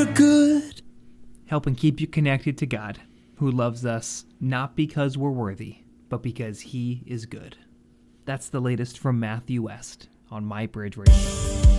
good. Helping keep you connected to God, who loves us not because we're worthy, but because he is good. That's the latest from Matthew West on My Bridge Radio.